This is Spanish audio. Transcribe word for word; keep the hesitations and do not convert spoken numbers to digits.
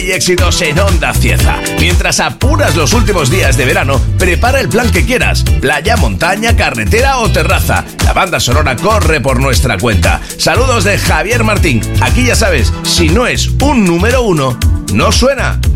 Y éxitos en Onda Cieza. Mientras apuras los últimos días de verano, prepara el plan que quieras. Playa, montaña, carretera o terraza. La banda sonora corre por nuestra cuenta. Saludos de Javier Martín. Aquí ya sabes, si no es un número uno, no suena.